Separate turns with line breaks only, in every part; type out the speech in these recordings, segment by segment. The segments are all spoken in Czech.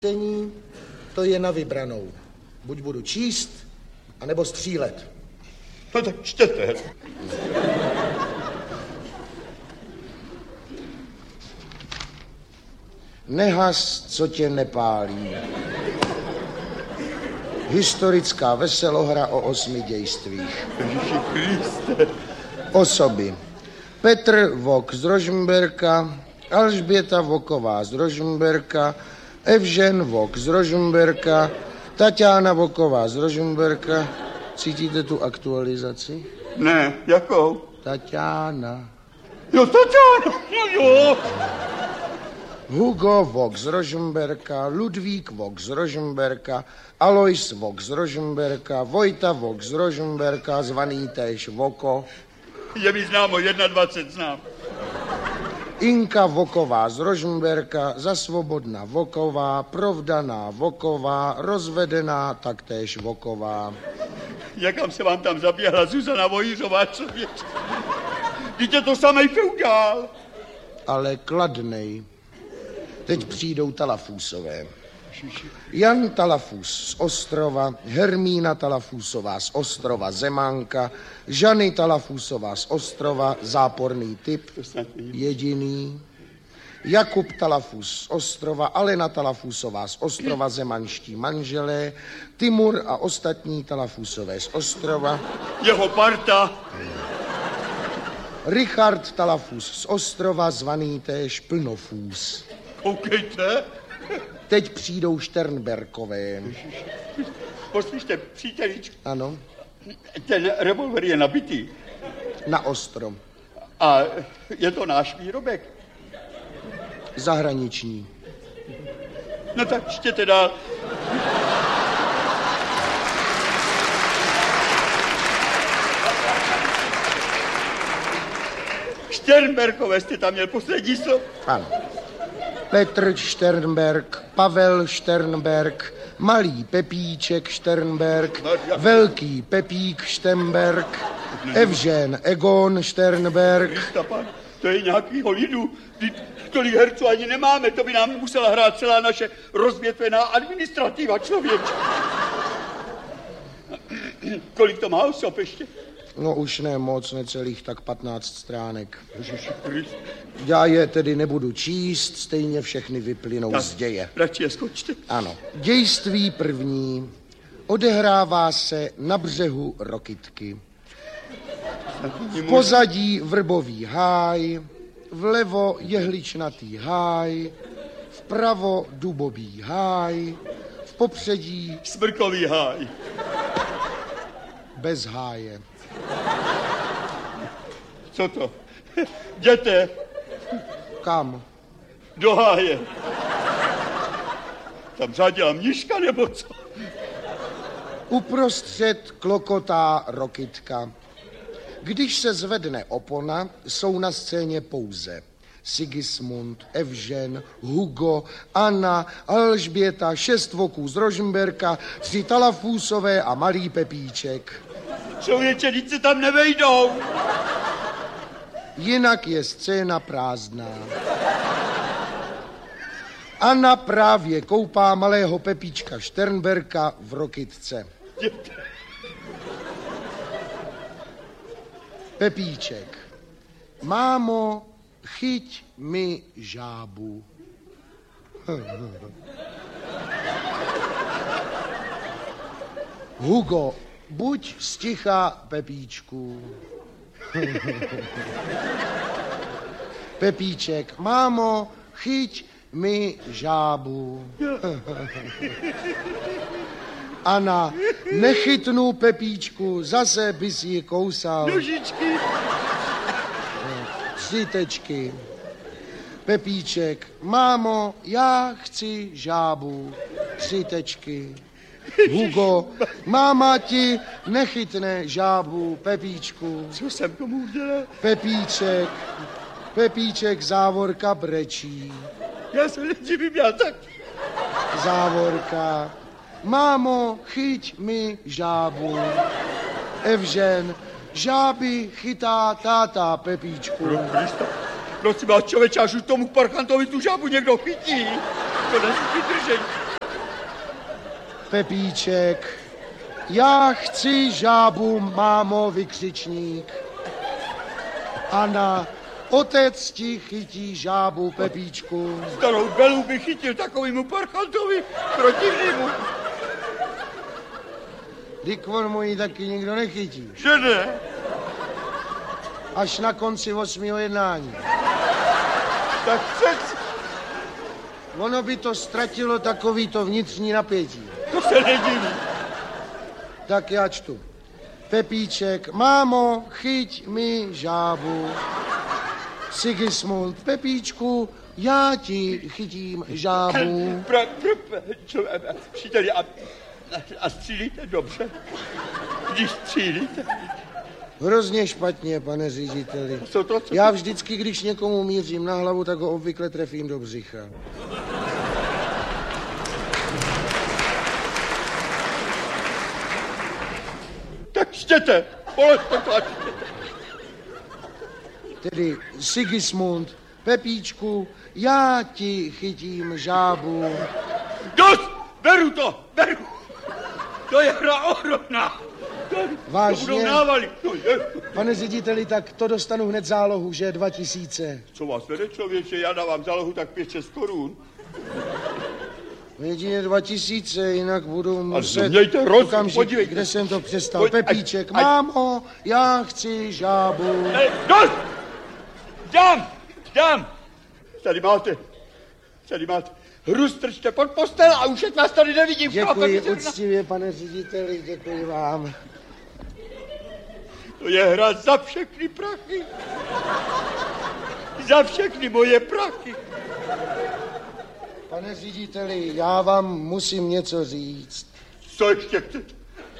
Čtení, to je na vybranou. Buď budu číst, anebo střílet.
No tak čtěte.
Nehas, co tě nepálí. Historická veselohra o 8 dějstvích.
Ježiši Kriste.
Osoby. Petr Vok z Rožmberka, Alžběta Voková z Rožmberka, Evžen Vok z Rožmberka, Tatiana Voková z Rožmberka. Cítíte tu aktualizaci?
Ne, jakou?
Tatiana.
Jo, Tatiana, no jo.
Hugo Vok z Rožmberka, Ludvík Vok z Rožmberka, Alois Vok z Rožmberka, Vojta Vok z Rožmberka, zvaný též Voko.
Je mi známo, 21 znám.
Inka Voková z Rožmberka, Zasvobodna Voková, Provdaná Voková, Rozvedená taktéž Voková.
Jakam se vám tam zaběhla Zuzana Vojířová, člověče. Víte, to samej feudál.
Ale kladnej. Teď přijdou Talafusové. Jan Talafus z Ostrova, Hermína Talafusová z Ostrova, Zemánka, Žany Talafusová z Ostrova, záporný typ, jediný, Jakub Talafus z Ostrova, Alena Talafusová z Ostrova, zemanští manželé, Timur a ostatní Talafusové z Ostrova,
Jeho parta.
Richard Talafus z Ostrova, zvaný též Plnofůs.
Koukejte.
Teď přijdou Šternberkové.
Poslyšte, přítelíčku.
Ano,
Ten revolver je nabitý.
na ostro.
A je to náš výrobek.
Zahraniční.
No tak čtěte dál. Šternberkové jste tam měl poslední slovo.
Ano. Petr Šternberg, Pavel Šternberg, malý Pepíček Šternberg, velký Pepík Šternberg, Evžen Egon Šternberg.
Kristapa, to je nějakýho lidu. Tolik herců ani nemáme, to by nám musela hrát celá naše rozvětvená administrativa, člověče. Kolik to má osob ještě?
No už ne moc, necelých tak 15 stránek.
Ježiši Krist.
Já je tedy nebudu číst, stejně všechny vyplynou z děje.
Radši je skočte.
Ano. Dějství první. Odehrává se na břehu Rokytky. V pozadí vrbový háj, vlevo jehličnatý háj, vpravo dubový háj, v popředí
Smrkový háj.
bez háje.
Co to? Jděte
Kam?
do háje. Tam řádila mniška nebo co?
Uprostřed klokotá Rokytka. Když se zvedne opona, jsou na scéně pouze Sigismund, Evžen, Hugo, Anna, Alžběta, 6 voků z Rožmberka, 3 Talafusové a malý Pepíček.
Člověče, vždyť se tam nevejdou.
Jinak je scéna prázdná. Anna právě koupá malého Pepíčka Šternberka v Rokytce. Pepíček. Mámo, chyť mi žábu. Hugo, buď sticha, Pepíčku. Pepíček. Mámo, chyť mi žábu. Ana, nechytnu, Pepíčku, zase bys ji kousal.
Nožičky.
3 tečky. Pepíček. Mámo, já chci žábu. 3 tečky. Hugo, máma ti nechytne žábu, Pepíčku.
Co jsem tomu udělal?
Pepíček. Pepíček, závorka brečí.
Já se nedivím, já tak.
Závorka. Mámo, chyť mi žábu. Evžen, žáby chytá táta, Pepíčku.
Prosím vás, člověče, až už tomu parchantovi tu žábu někdo chytí. To není vydržení.
Pepíček. Já chci žábu, mámo, vykřičník. Anna. Otec ti chytí žábu, Pepíčku.
Starou Belu by chytil takovýmu parchantovi protivnímu.
Vždyť on mu ji taky nikdo nechytí.
Že ne?
Až na konci 8. jednání.
Tak přeci.
Ono by to ztratilo takovýto vnitřní napětí.
To se nedivím.
Tak já čtu. Pepíček, mámo, chyť mi žábu. Sigismund, Pepíčku, já ti chytím žábu.
Příteli, a střílíte dobře? Když střílíte?
Hrozně špatně, pane řediteli. Já vždycky, když někomu mířím na hlavu, tak ho obvykle trefím do břicha.
Tak čtěte, položte to a čtěte.
Tedy Sigismund, Pepíčku, já ti chytím žábu.
Dost! Beru to, beru. To je hra ohromná.
Vážně?
To budou návaly.
Pane řediteli, tak to dostanu hned zálohu, že 2000.
Co vás vede, člověče? Já dávám zálohu tak 5-6 korun.
Jedině 2000, jinak budu muset...
Mějte rozum, podívejte.
Kde jsem to přestal? Pepíček, mámo, já chci žábu.
Dost! Dám! Tady máte. Hru strčte pod postel a už vás tady nevidím.
Děkuji úctivě, pane řediteli, děkuji vám.
To je hra za všechny prachy. Za všechny moje prachy.
Pane řediteli, já vám musím něco říct.
Co ještě chcete?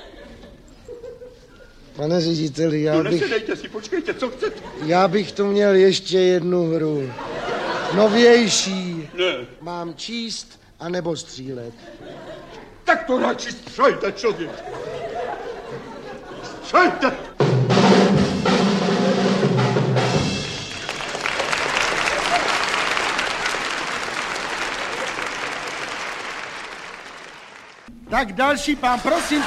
Pane řediteli,
nesedejte si, počkejte, co chcete?
Já bych tu měl ještě jednu hru. Novější.
Ne.
Mám číst anebo střílet.
Tak to radši střelte, člověk. Střelte!
Tak další pán, prosím.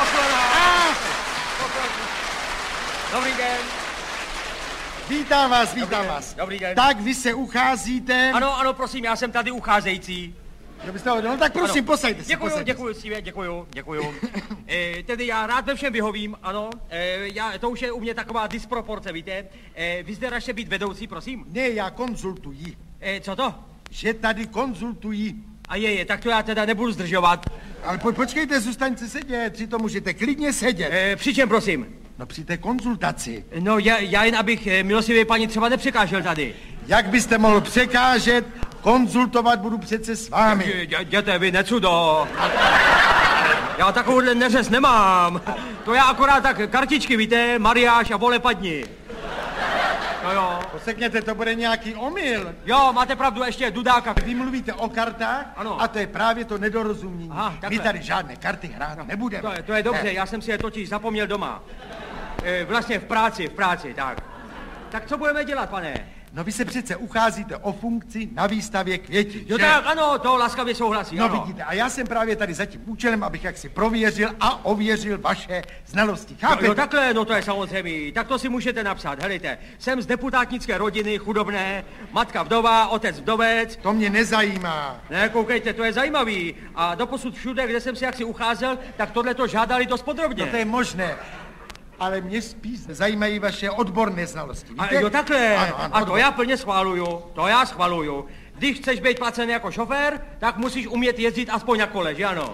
Dobrý den.
Vítám vás.
Dobrý den.
Tak vy se ucházíte.
Ano, prosím, já jsem tady ucházející.
No tak prosím, posaďte se.
Děkuju. Tedy já rád ve všem vyhovím, ano. To už je u mě taková disproporce, víte. Vy zde raště být vedoucí, prosím.
Ne, já konzultuji.
Co to?
Že tady konzultuji.
A tak to já teda nebudu zdržovat.
Ale počkejte, zůstaňte sedět, přitom můžete klidně sedět.
Při čem, prosím?
No při té konzultaci.
No já jen abych milostivě paní třeba nepřekážel tady.
Jak byste mohl překážet? Konzultovat budu přece s vámi.
Jděte vy, necudo. Já takovouhle neřez nemám. To já akorát tak kartičky, víte, mariáš a vole padni. No jo.
Posekněte, to bude nějaký omyl.
Jo, máte pravdu, ještě dudáka.
Vy mluvíte o kartách,
ano.
A to je právě to nedorozumění.
Aha,
my tady žádné karty hrát nebudeme.
To je dobře, já jsem si je totiž zapomněl doma. Vlastně v práci, tak. Tak co budeme dělat, pane?
No vy se přece ucházíte o funkci na výstavě květin,
Jo
že?
tak, ano, to laskavě souhlasí,
No
ano.
vidíte, a já jsem právě tady za tím účelem, abych jaksi prověřil a ověřil vaše znalosti, chápete?
Jo takhle, no to je samozřejmě, tak to si můžete napsat, helejte. Jsem z deputátnické rodiny, chudobné, matka vdova, otec vdovec.
To mě nezajímá.
Ne, koukejte, to je zajímavý. A doposud všude, kde jsem si jaksi ucházel, tak tohle to žádali dost podrobně.
No to je možné. Ale mě spíš zajímají vaše odborné znalosti, víte?
A jo takhle,
ano,
a to já plně schvaluju, Když chceš být placený jako šofér, tak musíš umět jezdit aspoň na kole, že ano?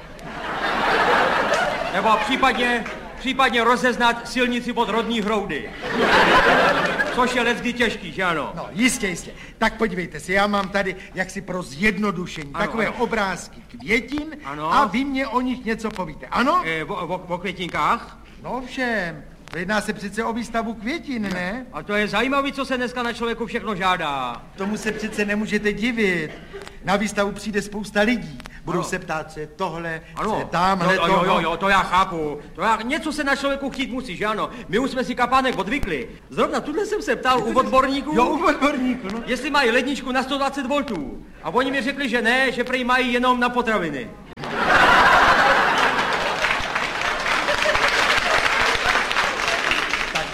Nebo případně rozeznat silnici od rodní hroudy. Což je leckdy těžký, že ano?
No, jistě. Tak podívejte se, já mám tady jaksi pro zjednodušení takové obrázky květin a vy mě o nich něco povíte, ano?
O květinkách?
No všem. Jedná se přece o výstavu květin, ne?
A to je zajímavé, co se dneska na člověku všechno žádá.
Tomu se přece nemůžete divit. Na výstavu přijde spousta lidí. Budou se ptát, co je tohle, co je tamhle,
jo, to já chápu. Něco se na člověku chtít musí, že ano? My už jsme si kapánek odvykli. Zrovna tuhle jsem se ptal u odborníků.
Jo, u odborníků, no.
Jestli mají ledničku na 120 V. A oni mi řekli, že ne, že prej mají jenom na potraviny.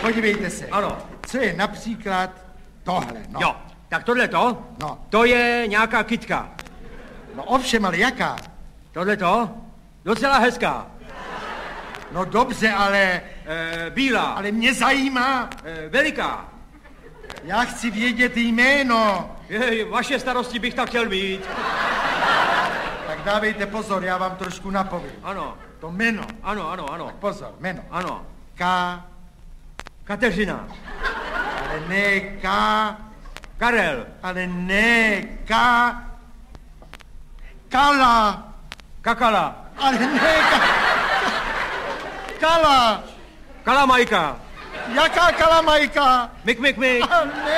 Podívejte se.
Ano.
Co je například tohle, no.
Jo, tak tohleto,
No.
to je nějaká kytka.
No ovšem, ale jaká?
Tohleto, docela hezká.
No dobře, ale...
Bílá.
Ale mě zajímá.
Veliká.
Já chci vědět jméno.
Vaše starosti bych tak chtěl mít.
Tak dávejte pozor, já vám trošku napovím.
Ano.
To jméno.
Ano.
Pozor, jméno.
Ano.
Kateřina. Ale ne
Karel.
Ale ne Kala.
Kakala.
Ale ne Kala.
Kalamajka.
Jaká kalamajka?
Mik.
A ne.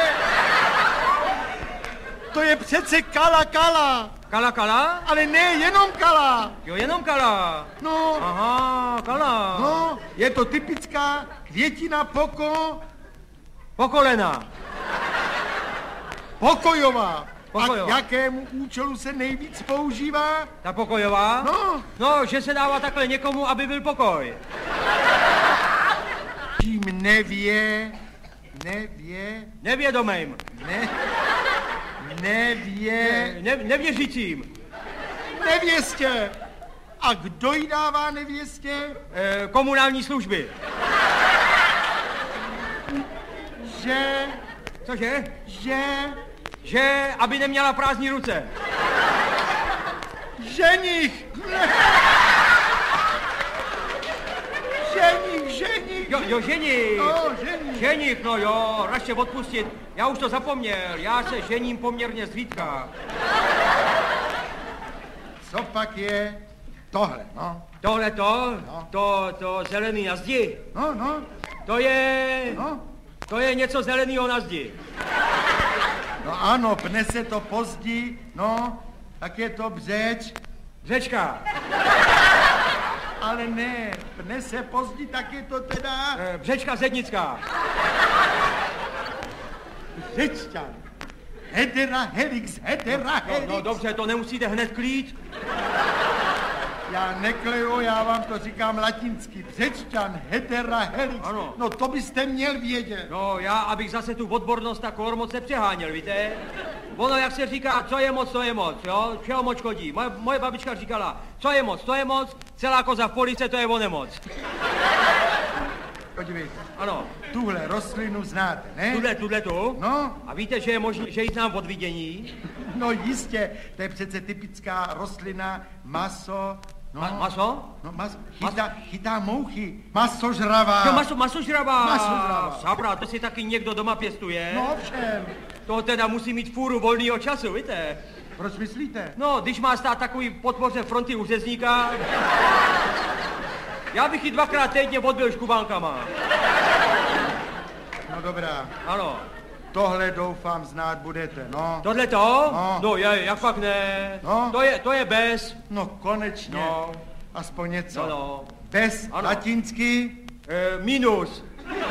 To je přece Kala.
Kala?
Ale ne jenom Kala.
Jo, jenom Kala.
No.
Aha, Kala.
No, je to typická květina
Pokolena.
pokojová.
Pokojová.
A k jakému účelu se nejvíc používá?
Ta pokojová? No, že se dává takhle někomu, aby byl pokoj.
Tím
Nevědomým. Nevěřícím.
Nevěstě. A kdo jí dává nevěstě?
Komunální služby.
Že...
Cože?
Že...
aby neměla prázdní ruce.
Ženich.
Jo, ženich.
No, ženich.
Ženich, no jo, raště odpustit. Já už to zapomněl, já se žením poměrně zřídka.
Co pak je tohle, no?
Tohleto,
No.
to zelený na zdi.
No.
To je něco zeleného na zdi.
No ano, pne se to pozdí, no, tak je to břeč.
Řečka.
Ale ne, pne se pozdí, tak je to teda...
Břečka zednická.
Řečťan. Hedera helix.
No dobře, to nemusíte hned klít.
Já nekleju, já vám to říkám latinsky. Řečťan, hedera helix.
Ano.
No to byste měl vědět.
No já, abych zase tu odbornost tak moc nepřeháněl, víte? Ono, jak se říká, co je moc, jo? Čeho moc škodí? Moje babička říkala, co je moc, celá koza v police, to je onemoc.
Podívejte.
Ano.
Tuhle rostlinu znáte, ne?
Tuhle tu?
No.
A víte, že je možné, že ji znám od vidění?
No jistě, to je přece typická rostlina, maso. No,
Maso?
No, chytá mouchy. Masožravá.
Jo, masožravá.
Masožravá.
Sabra, to si taky někdo doma pěstuje.
No všem.
To teda musí mít fůru volného času, víte?
Proč myslíte?
No, když má stát takový podpoře fronty u řezníka, já bych ji 2krát týdně odbil škubánkama.
No dobrá.
Ano.
Tohle doufám znát budete, no.
Tohle to?
No.
No, jak fakt ne.
No.
To je bez.
No konečně.
No.
Aspoň něco.
No.
Bez
Ano.
latinsky.
Minus.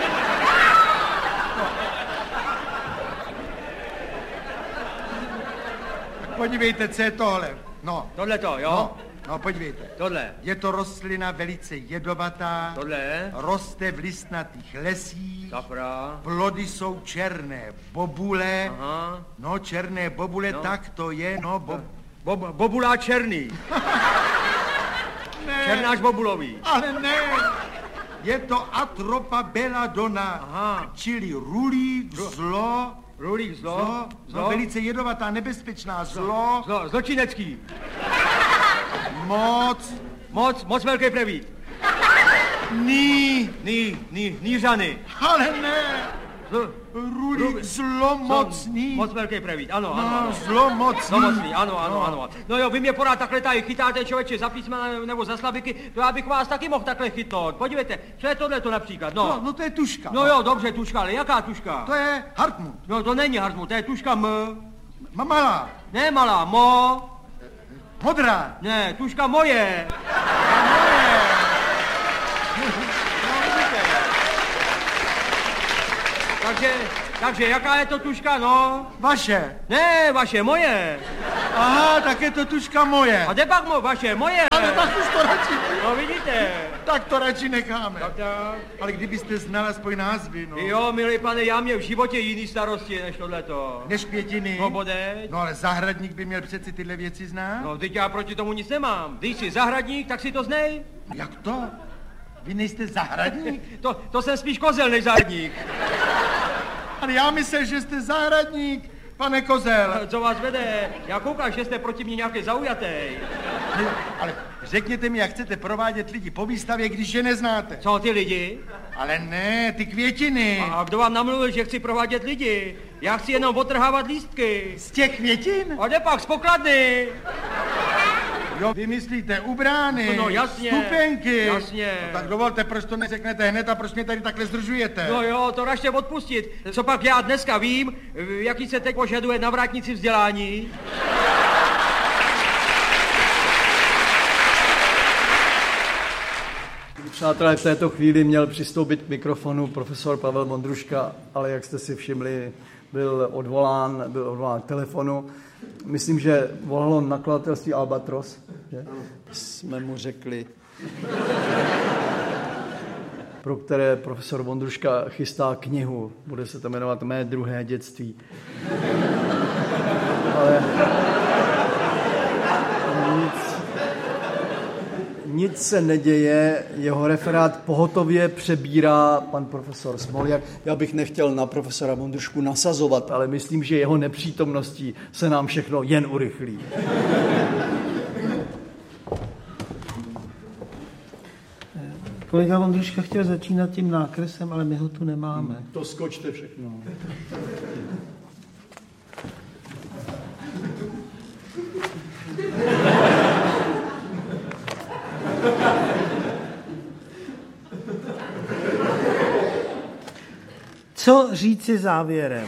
Podívejte, co je tohle. No.
Tohle to, jo?
No, podívejte.
Tohle.
Je to rostlina velice jedovatá.
Tohle.
Roste v listnatých lesích.
Safra.
Plody jsou černé bobule.
Aha.
No, černé bobule,
No.
tak to je, no.
Bobulá černý.
Ne,
Černáš bobulový.
ale ne. Je to Atropa belladonna,
Aha.
čili rulík, zlo,
Rulík, zlo.
no, velice jedovatá, nebezpečná, zlo,
Zločinecký.
moc,
Velký prevít. Nířany.
ale ne. Rulík zlomocný.
Moc velký prevít, ano.
Zlomocný.
Ano. No jo, vy mě pořád takhle tady chytáte, člověče, za písmena nebo za slabiky, to já bych vás taky mohl takhle chytnout. Podívejte, co je tohleto například, no.
No, to je tuška.
No jo, dobře, tuška, ale jaká tuška?
To je Hartmut.
No to není Hartmut, to je tuška M.
Malá.
Ne malá, Mo.
Modrá.
Ne, tuška moje. Takže jaká je to tuška, no?
Vaše.
Ne, vaše, moje.
Aha, tak je to tuška moje.
A kde pak vaše? Moje.
Ale tak už to radši.
No vidíte.
Tak to radši necháme.
Tak.
Ale kdybyste znal aspoň názvy, no.
Jo, milý pane, já měl v životě jiný starosti než tohleto.
Než Květiny?
No bodeď.
No ale zahradník by měl přeci tyhle věci znát.
No, teď já proti tomu nic nemám. Když jsi zahradník, tak si to znej.
Jak to? Vy nejste zahradník?
To jsem spíš kozel než zahradník.
Ale já myslel, že jste zahradník, pane Kozel.
Co vás vede? Já koukám, že jste proti mně nějaký zaujatý.
Ale řekněte mi, jak chcete provádět lidi po výstavě, když je neznáte.
Co ty lidi?
Ale ne, ty Květiny.
A kdo vám namluvil, že chci provádět lidi? Já chci jenom otrhávat lístky.
Z těch Květin?
A jde pak z pokladny.
Jo, vy myslíte u brány,
no, jasně,
stupenky.
Jasně.
No, tak dovolte, proč to neřeknete hned a proč mě tady takhle zdržujete?
No jo, to ražte odpustit. Co pak já dneska vím, jaký se teď požaduje na vrátnici vzdělání?
Přátelé, v této chvíli měl přistoupit k mikrofonu profesor Pavel Vondruška, ale jak jste si všimli, byl odvolán k telefonu. Myslím, že volalo nakladatelství Albatros, že? Jsme mu řekli, pro které profesor Vondruška chystá knihu. Bude se to jmenovat Mé druhé dětství. Ale nic se neděje, jeho referát pohotově přebírá pan profesor Smoljak. Já bych nechtěl na profesora Vondrušku nasazovat, ale myslím, že jeho nepřítomností se nám všechno jen urychlí.
Kolega Vondruška chtěl začínat tím nákresem, ale my ho tu nemáme.
To skočte všechno.
Co říci závěrem?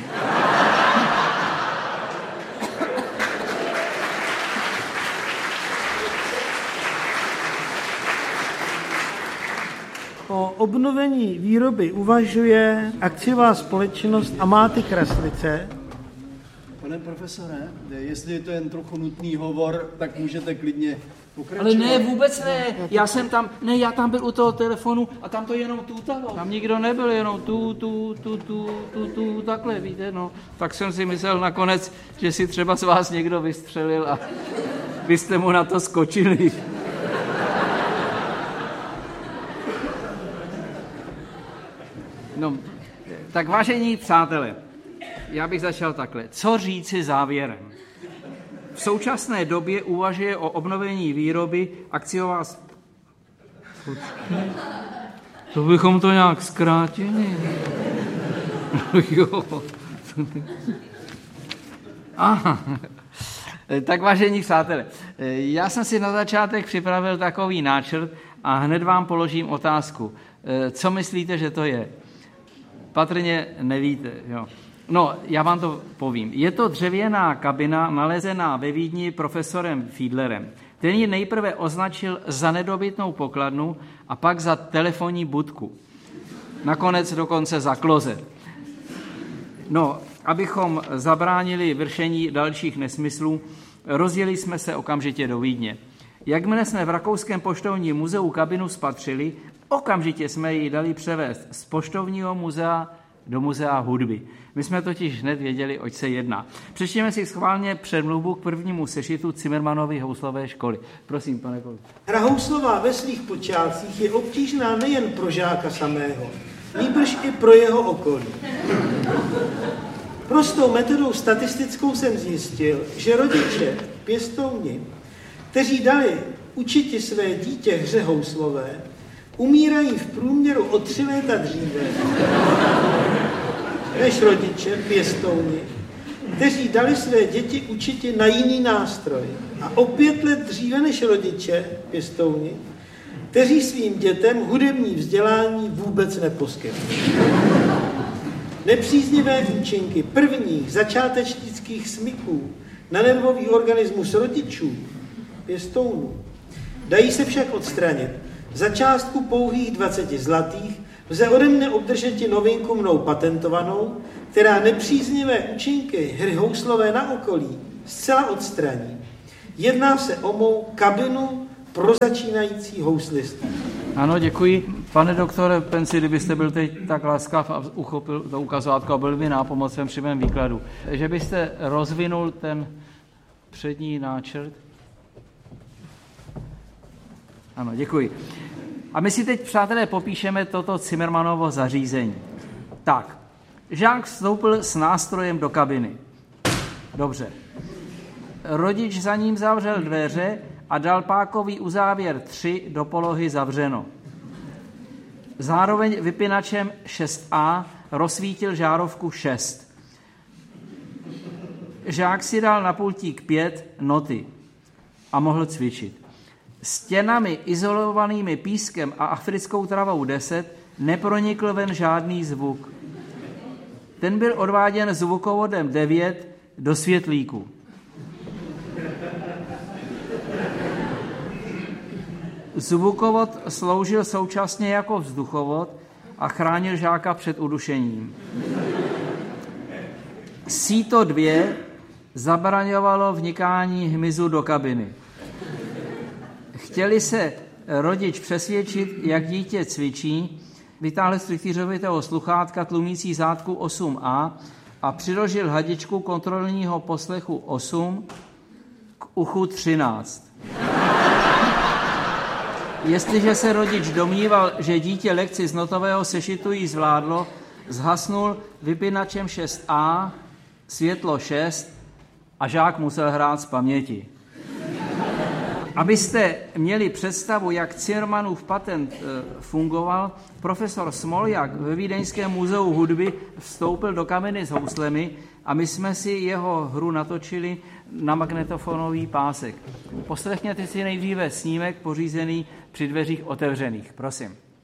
O obnovení výroby uvažuje akciová společnost Amáty Kraslice.
Pane profesore, jestli je to jen trochu nutný hovor, tak můžete klidně pokračovat.
Ale ne, vůbec ne. Já tam byl u toho telefonu a tam to jenom tutalo. Tam nikdo nebyl, jenom tu, takhle, víte, no. Tak jsem si myslel nakonec, že si třeba z vás někdo vystřelil a vy jste mu na to skočili. No, tak vážení přátelé, já bych začal takhle. Co říci závěrem? V současné době uvažuje o obnovení výroby akciová... To bychom to nějak zkrátili. Jo. Aha. Tak vážení přátelé, já jsem si na začátek připravil takový náčrt a hned vám položím otázku. Co myslíte, že to je? Patrně nevíte, jo. No, já vám to povím. Je to dřevěná kabina nalezená ve Vídni profesorem Fiedlerem. Ten ji nejprve označil za nedobytnou pokladnu a pak za telefonní budku. Nakonec dokonce za klozet. No, abychom zabránili vršení dalších nesmyslů, rozjeli jsme se okamžitě do Vídně. Jakmile jsme v Rakouském poštovním muzeu kabinu spatřili, okamžitě jsme ji dali převést z poštovního muzea do muzea hudby. My jsme totiž hned věděli, oč se jedná. Přečtěme si schválně předmluvu k prvnímu sešitu Zimmermanovy houslové školy. Prosím, pane kolego.
Hra houslová ve svých počátcích je obtížná nejen pro žáka samého, nýbrž i pro jeho okolí. Prostou metodou statistickou jsem zjistil, že rodiče, pěstouni, kteří dali učiti své dítě hře houslové, umírají v průměru o 3 léta dříve než rodiče, pěstouni, kteří dali své děti učiti na jiný nástroj. A o 5 let dříve než rodiče, pěstouni, kteří svým dětem hudební vzdělání vůbec neposkytli. Nepříznivé účinky prvních začátečnických smyků na nervový organismus rodičů, pěstounů, dají se však odstranit. Za částku pouhých 20 zlatých lze ode mne obdržet novinku mnou patentovanou, která nepříznivé účinky hry houslové na okolí zcela odstraní Jedná se o mou kabinu pro začínající houslisty.
Ano, děkuji. Pane doktore Penci, kdybyste byl teď tak laskav a uchopil to ukazovátko a byl by nápomocen při mém výkladu, že byste rozvinul ten přední náčrt. Ano, děkuji. A my si teď, přátelé, popíšeme toto Zimmermannovo zařízení. Tak, žák vstoupil s nástrojem do kabiny. Dobře. Rodič za ním zavřel dveře a dal pákový uzávěr 3 do polohy zavřeno. Zároveň vypínačem 6A rozsvítil žárovku 6. Žák si dal na pultík 5 noty a mohl cvičit. Stěnami izolovanými pískem a africkou travou 10 nepronikl ven žádný zvuk. Ten byl odváděn zvukovodem 9 do světlíku. Zvukovod sloužil současně jako vzduchovod a chránil žáka před udušením. Síto 2 zabraňovalo vnikání hmyzu do kabiny. Chtěli se rodič přesvědčit, jak dítě cvičí, vytáhl z rytířovitého sluchátka tlumící zátku 8A a přiložil hadičku kontrolního poslechu 8 k uchu 13. Jestliže se rodič domníval, že dítě lekci z notového sešitu jí zvládlo, zhasnul vypínačem 6A, světlo 6 a žák musel hrát z paměti. Abyste měli představu, jak Zimmermannův patent fungoval, profesor Smoljak ve Vídeňském muzeu hudby vstoupil do kabiny s houslemi a my jsme si jeho hru natočili na magnetofonový pásek. Poslechněte si nejdříve snímek pořízený při dveřích otevřených. Prosím.